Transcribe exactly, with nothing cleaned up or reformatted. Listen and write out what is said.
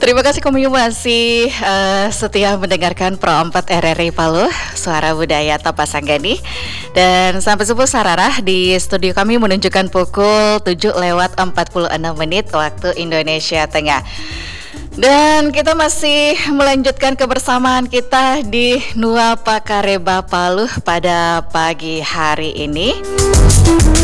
Terima kasih kamu masih uh, setia mendengarkan Pro empat R R I Palu, Suara Budaya Tapasanggani. Dan sampai subuh Sararah di studio kami menunjukkan pukul tujuh lewat empat puluh enam menit waktu Indonesia Tengah. Dan kita masih melanjutkan kebersamaan kita di Nuapakareba Palu pada pagi hari ini.